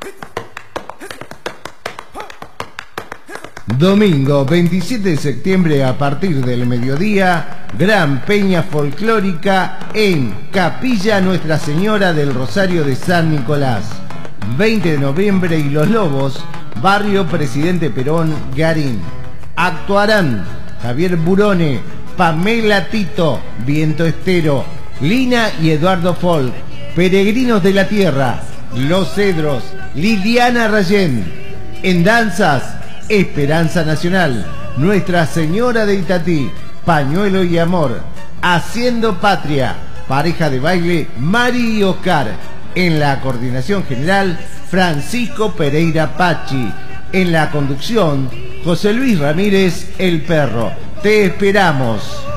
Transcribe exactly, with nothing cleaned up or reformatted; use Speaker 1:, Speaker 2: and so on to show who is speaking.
Speaker 1: Domingo veintisiete de septiembre a partir del mediodía, gran peña folclórica en Capilla Nuestra Señora del Rosario de San Nicolás. veinte de noviembre y Los Lobos, barrio Presidente Perón, Garín. Actuarán Javier Burone, Pamela Tito, Viento Estero, Lina y Eduardo Folk, Peregrinos de la Tierra, Los Cedros, Liliana Rayén. En danzas, Esperanza Nacional, Nuestra Señora de Itatí, Pañuelo y Amor. Haciendo Patria, pareja de baile Mari y Oscar. En la coordinación general, Francisco Pereira Pachi. En la conducción, José Luis Ramírez, el Perro. Te esperamos.